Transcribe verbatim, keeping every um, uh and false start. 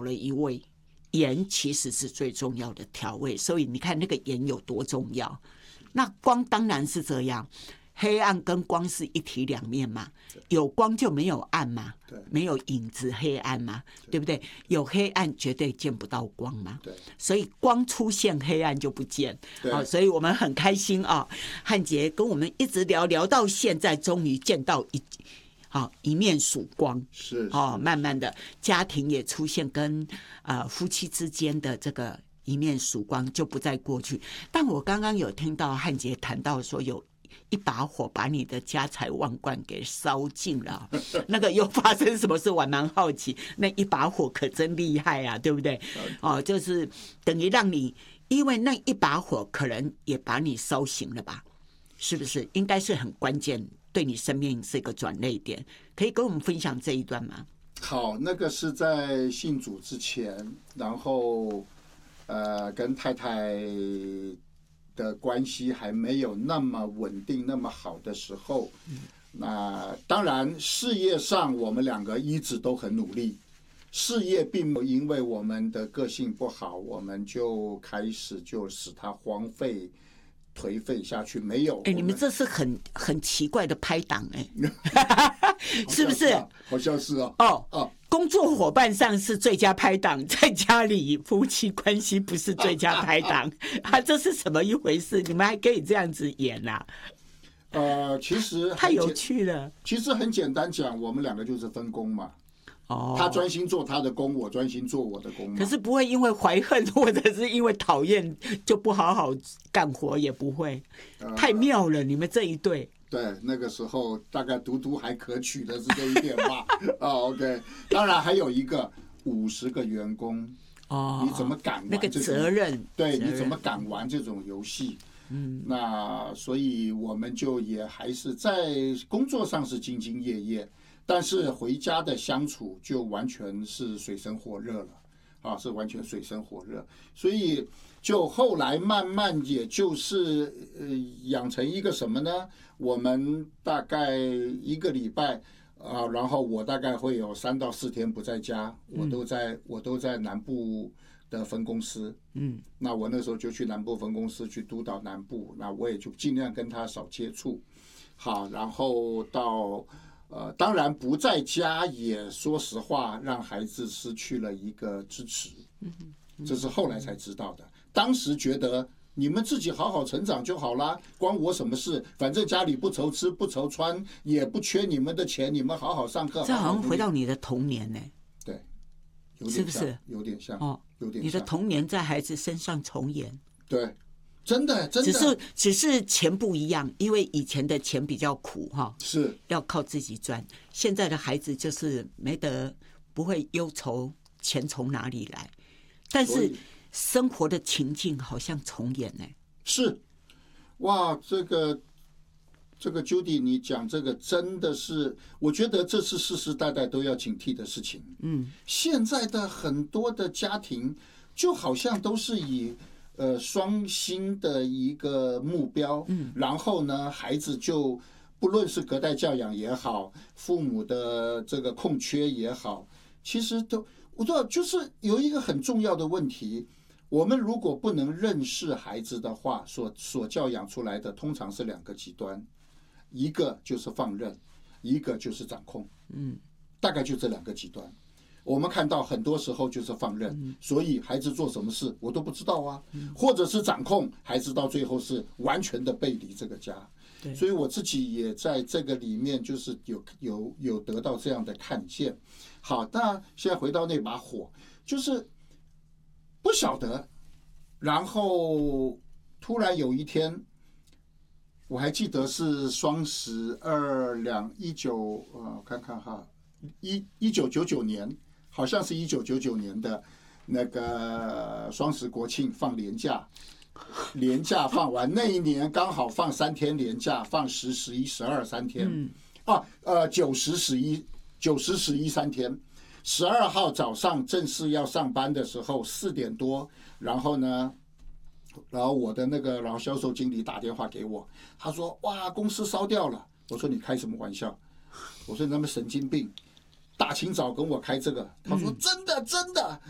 了一味。盐其实是最重要的调味，所以你看那个盐有多重要。那光当然是这样，黑暗跟光是一体两面嘛，有光就没有暗嘛，没有影子黑暗嘛， 对, 对不对？有黑暗绝对见不到光嘛，所以光出现黑暗就不见。哦、所以我们很开心啊，汉杰跟我们一直聊聊到现在，终于见到一好一面曙光， 是哦，慢慢的家庭也出现跟呃夫妻之间的这个一面曙光，就不再过去。但我刚刚有听到汉杰谈到说，有一把火把你的家财万贯给烧尽了，那个又发生什么事？我还蛮好奇，那一把火可真厉害啊，对不对？哦，就是等于让你，因为那一把火可能也把你烧醒了吧？是不是？应该是很关键。对你生命是一个转捩点，可以跟我们分享这一段吗？ 好，那个是在信主之前，然后呃，跟太太的关系还没有那么稳定、那么好的时候。嗯、那当然，事业上我们两个一直都很努力，事业并没有因为我们的个性不好，我们就开始就使它荒废。颓废下去没有？ 哎、欸，你们这是很很奇怪的拍档哎、欸，是不是？ 好像是哦。 哦哦，工作伙伴上是最佳拍档，在家里夫妻关系不是最佳拍档啊，这是什么一回事？你们还可以这样子演啊？ 呃，其实太有趣了。 其实很简单讲，我们两个就是分工嘛。哦，他专心做他的工，我专心做我的工。 可是不会因为怀恨或者是因为讨厌就不好好干活，也不会。呃、太妙了，你们这一对。 对，那个时候大概独独还可取的是这一点吧。哦 ，OK， 当然还有一个五十个员工，哦，你怎么敢玩那个责任？ 对，你怎么敢玩这种游戏？嗯，那所以我们就也还是在工作上是兢兢业业。但是回家的相处就完全是水深火热了，啊，是完全水深火热，所以就后来慢慢也就是呃养成一个什么呢？我们大概一个礼拜啊，然后我大概会有三到四天不在家，我都在我都在南部的分公司，嗯，那我那时候就去南部分公司去督导南部，那我也就尽量跟他少接触，好，然后到。呃，当然不在家也说实话，让孩子失去了一个支持，这是后来才知道的。当时觉得你们自己好好成长就好啦，关我什么事？反正家里不愁吃不愁穿，也不缺你们的钱，你们好好上课。 这好像回到你的童年呢、欸。 对，有点像，是不是有点像？ 哦， 有点像。 你的童年在孩子身上重演。 对。真的，真的， 只是只是钱不一样，因为以前的钱比较苦哈， 是要靠自己赚。现在的孩子就是没得，不会忧愁钱从哪里来，但是生活的情境好像重演呢、欸。 是，哇，这个这个 Judy， 你讲这个真的是，我觉得这是世世代代都要警惕的事情。嗯，现在的很多的家庭就好像都是以。呃，双薪的一个目标，嗯，然后呢，孩子就不论是隔代教养也好，父母的这个空缺也好，其实都我知道，就是有一个很重要的问题，我们如果不能认识孩子的话，所所教养出来的通常是两个极端，一个就是放任，一个就是掌控，嗯，大概就这两个极端。我们看到很多时候就是放任，嗯、所以孩子做什么事我都不知道啊，嗯、或者是掌控，孩子到最后是完全的背离这个家。所以我自己也在这个里面就是有有有得到这样的看见。好，那现在回到那把火，就是不晓得，然后突然有一天，我还记得是双十二两一九呃，我看看哈，一一九九九年。好像是一九九九年的那个双十国庆放连假，连假放完那一年刚好放三天连假，放十、十一、十二三天，嗯、啊，呃，九十、十一、九十、十一三天。十二号早上正式要上班的时候，四点多，然后呢，然后我的那个然后销售经理打电话给我，他说：“哇，公司烧掉了。”我说：“你开什么玩笑？”我说：“你他妈神经病！大清早跟我开这个。”他说：“真的真的。”